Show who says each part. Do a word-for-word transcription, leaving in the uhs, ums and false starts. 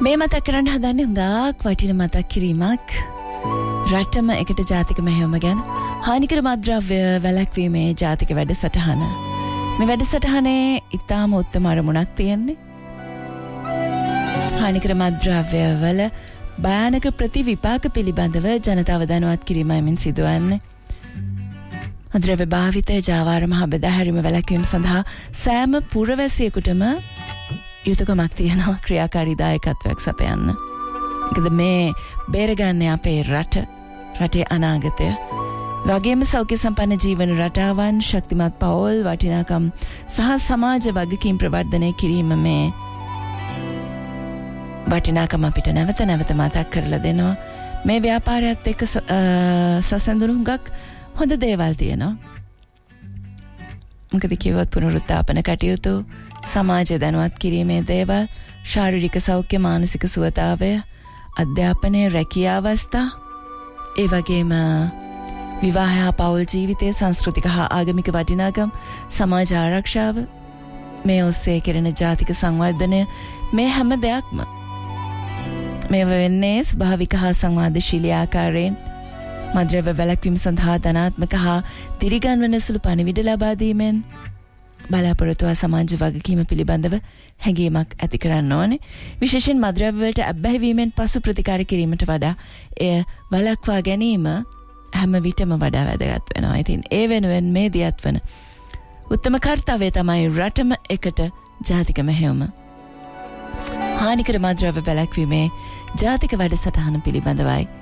Speaker 1: මේ මතක් කරන්න හදන්නේ හුඟක් වටින මතක් කිරීමක් රටම එකට ජාතික මෙහෙයුම ගැන හානිකර මත්ද්‍රව්‍ය වැළැක්වීමේ ජාතික වැඩසටහන. මේ වැඩසටහනේ ඉතාම උත්තම අරමුණක් තියෙන්නේ. හානිකර මත්ද්‍රව්‍ය වල භයානක ප්‍රතිවිපාක පිළිබඳව ජනතාව දැනුවත් කිරීමෙන් සිදුවන්නේ. මත්ද්‍රව්‍ය භාවිතය ජාවාරම හා බෙදාහැරීම වැළැක්වීම සඳහා සෑම පුරවැසියෙකුටම යුතුයකමක් තියෙනවා ක්‍රියාකාරී දායකත්වයක් සපයන්න. මොකද මේ බේරගන්නේ අපේ රට, රටේ අනාගතය. වගේම සෞඛ්‍ය සම්පන්න ජීවන රටාවන්, ශක්තිමත් පවුල්, වටිනාකම් සහ සමාජ වගකීම් ප්‍රවර්ධනය කිරීම මේ වටිනාකම් අපිට නැවත නැවත මතක් කරලා දෙනවා. මේ ව්‍යාපාරයත් එක්ක සසඳුණු හුඟක් හොඳ දේවල් තියෙනවා. මොකද කිව්වොත් පුනරුත්ථාපන කටයුතු, සමාජය දැනුවත් කිරීමේ දේවල්, ශාරීරික සෞඛ්‍ය, මානසික සුවතාවය, අධ්‍යාපනය, රැකියා අවස්ථා, ඒ වගේම විවාහ හා පවුල් ජීවිතය, සංස්කෘතික හා ආගමික වටිනාකම්, සමාජ ආරක්ෂාව, මේ ඔස්සේ කෙරෙන ජාතික සංවර්ධනය, මේ හැම දෙයක්ම මේව වෙන්නේ ස්වභාවික හා සංවාදශීලී ආකාරයෙන් මත්ද්‍රව්‍ය වැළැක්වීම සඳහා ධනාත්මක හා දිරිගන්වන සුළු පණිවිඩ ලබා දීමෙන් බලාපොරොත්තු සමාජ වගකීම පිළිබඳව හැඟීමක් ඇති කරන්න ඕනේ. විශේෂයෙන් මත්ද්‍රව්‍ය වලට ඇබ්බැහි වීමෙන් පසු ප්‍රතිකාර කිරීමට වඩා එය වළක්වා ගැනීම හැම විටම වඩා වැදගත් වෙනවා. ඉතින් ඒ වෙනුවෙන් මේ දියත් වන උත්තම කාර්යය තමයි රටම එකට ජාතික මෙහෙයුම. හානිකර මත්ද්‍රව්‍ය වැළැක්වීමේ ජාතික වැඩසටහන පිළිබඳවයි